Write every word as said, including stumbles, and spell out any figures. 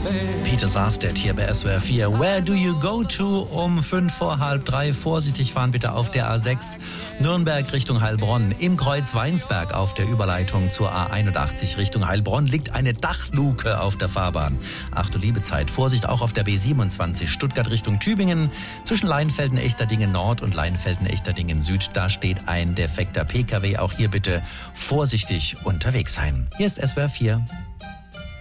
Peter Sarstedt hier bei S W R vier. Where do you go to? Um fünf vor halb drei. Vorsichtig fahren bitte auf der A sechs. Nürnberg Richtung Heilbronn. Im Kreuz Weinsberg auf der Überleitung zur A einundachtzig Richtung Heilbronn liegt eine Dachluke auf der Fahrbahn. Ach du liebe Zeit. Vorsicht auch auf der B siebenundzwanzig. Stuttgart Richtung Tübingen. Zwischen Leinfelden-Echterdingen Nord und Leinfelden-Echterdingen Süd. Da steht ein defekter P K W. Auch hier bitte vorsichtig unterwegs sein. Hier ist S W R vier.